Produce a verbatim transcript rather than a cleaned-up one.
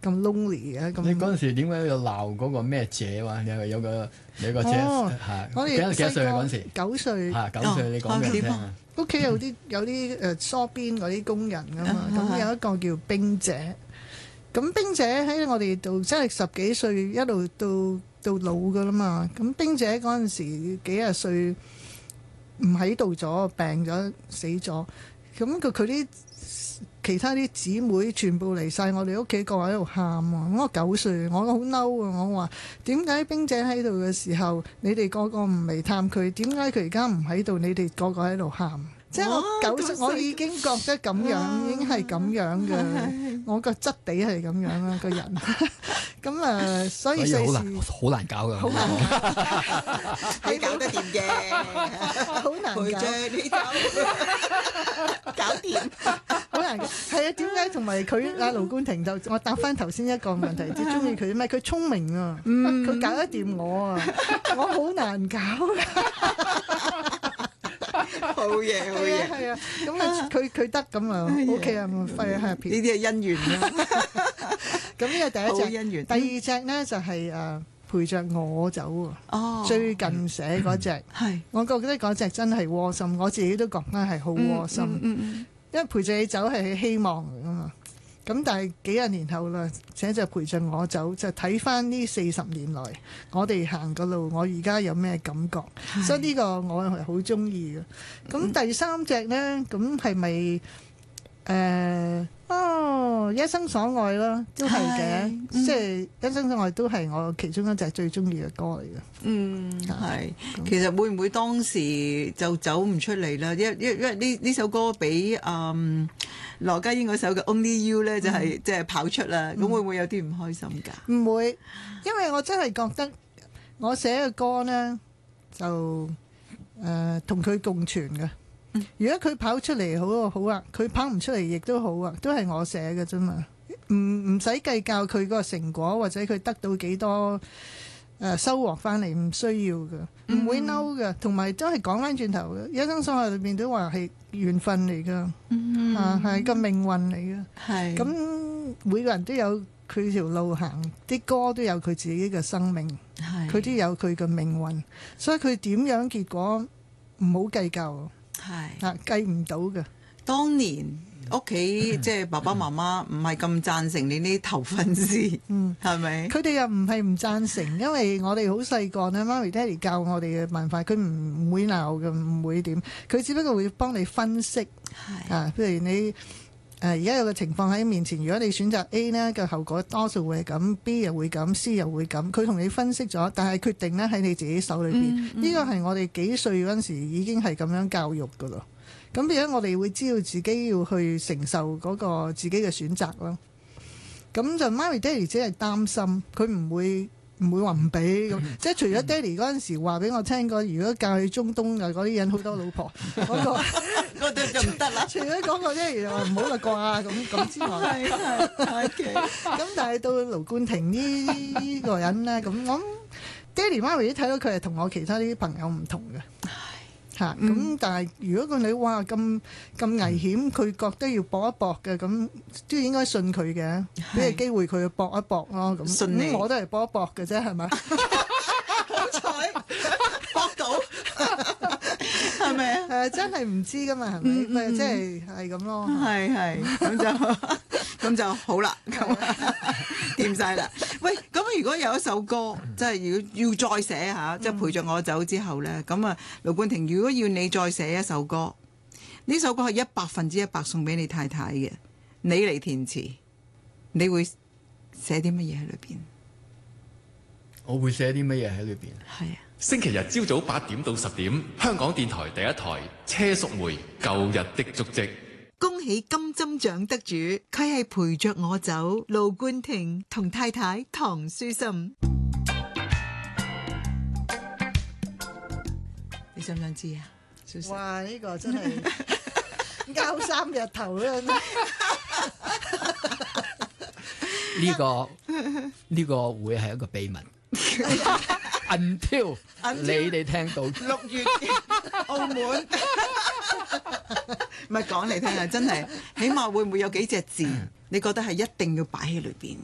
咁 lonely 嘅咁。 你嗰陣時點解要鬧嗰個咩姐話？有有個有個姐嚇， 我哋幾多幾多歲啊嗰陣時？ 九歲嚇九歲，你講俾人聽啊！ 屋企有啲有啲誒梳邊嗰啲工人噶嘛，咁有一個叫冰姐。咁冰姐喺我哋度真係十幾歲一路到到老噶啦嘛。咁冰姐嗰陣時幾廿歲唔喺度咗，病咗死咗。咁佢佢啲其他啲姊妹全部嚟晒我哋屋企，個個喺度喊啊！我九歲，我好嬲啊！我話點解冰姐喺度嘅時候，你哋個個唔嚟探佢？點解佢而家唔喺度？你哋個個喺度喊？即係我九歲，我已經覺得咁樣，已經係咁樣嘅。我個質地係咁樣啦，個人。咁啊，所以世事好難好難搞㗎。 好難搞，你搞得掂嘅， 好難搞。 陪著你走，搞掂。 好難搞。係啊，點解同埋佢阿盧冠廷就我答翻頭先一個問題，即係中意佢咩？佢聰明啊，佢搞得掂我啊，我好難搞。 好嘢，好嘢， 係啊，咁啊，佢佢得咁啊 ，OK 啊，咁快 happy。 呢啲係姻緣啊。 咁呢個第一隻， 姻緣。 第二隻咧就係誒陪着我走啊。 哦， 最近寫嗰隻， 係， 我覺得嗰隻真係窩心，我自己都覺得係好窩心。 嗯嗯嗯。 因為陪着你走係希望嚟噶嘛。咁但係幾廿年後啦，寫就陪着我走，就睇翻呢四十年來我哋行嘅路，我而家有咩感覺？所以呢個我係好中意嘅。咁第三隻呢，咁係咪誒哦一生所愛啦，都係嘅，即係一生所愛都係我其中一隻最中意嘅歌嚟嘅。 嗯，係。其實會唔會當時就走唔出嚟啦？因因因為呢呢首歌俾嗯。羅家英嗰首嘅 Only You 咧就係即係跑出啦，咁、嗯、會唔會有啲唔開心㗎？ 唔會，因為我真係覺得我寫嘅歌呢，就誒同佢共存嘅。嗯、如果佢跑出嚟好啊好啊，佢跑唔出嚟亦都好啊，都係我寫嘅啫嘛。唔唔使計較佢個成果或者佢得到幾多。誒、呃、收穫翻嚟唔需要嘅，唔、嗯、會嬲嘅，同埋都係講翻轉頭嘅。一生所愛裏邊都話係緣分嚟㗎，嗯、啊係個命運嚟嘅。係咁每個人都有佢條路行，啲歌都有佢自己嘅生命，佢都有佢嘅命運，所以佢點樣結果唔好計較，係啊計唔到嘅。 當年屋企即係爸爸媽媽唔係咁贊成你呢頭份絲，嗯，係咪？ 佢哋又唔係唔贊成，因為我哋好細個咧，媽咪爹哋教我哋嘅辦法，佢唔會鬧嘅，唔會點，佢只不過會幫你分析，啊，譬如你誒而家有個情況喺面前，如果你選擇 A 呢個後果多數會係咁 ，B 又會咁 ，C 又會咁，佢同你分析咗，但係決定咧喺你自己手裏邊，呢、嗯嗯、個係我哋幾歲嗰陣時已經係咁樣教育噶咯。咁變咗我哋會知道自己要去承受嗰個自己嘅選擇咯。咁就媽咪爹哋只係擔心，佢唔會唔會話唔俾咁。即係除咗爹哋嗰陣時話俾我聽過，如果嫁去中東嘅嗰啲人好多老婆，嗰、嗰個嗰啲就唔得啦。 除咗嗰個爹哋話唔好啦啩咁咁之外，咁但係到盧冠廷呢呢個人咧，咁我爹哋媽咪都睇到佢係同我其他啲朋友唔同嘅。嚇咁、嗯，但係如果個女話咁咁危險，佢覺得要搏一搏嘅，咁都應該信佢嘅，俾個機會佢去搏一搏咯。咁信你、嗯、我都係搏一搏嘅啫，係咪？ 好彩搏到，係咪啊？ 誒，真係唔知噶嘛，係咪？咪即係係咁咯。 係係咁就咁就好啦，咁掂晒啦。喂，咁如果有一首歌，即係要要再寫下，即係陪着我走之後咧，咁啊，盧冠廷，如果要你再寫一首歌，呢首歌係一百分之一百送俾你太太嘅，你嚟填詞，你會寫啲乜嘢喺裏邊？ 我會寫啲乜嘢喺裏邊？ 係啊， 星期日朝早八點到十點，香港電台第一台車淑梅舊日的足跡。 恭喜金針獎得主，佢係陪着我走，盧冠廷同太太唐書琛。你想唔想知啊？ 哇！呢、呢個真係交三日頭啦！呢、 呢個呢、呢個會係一個秘密。Until 你哋聽到六月澳門，唔係講嚟聽下，真係起碼會唔會有幾隻字？你覺得係一定要擺喺裏邊？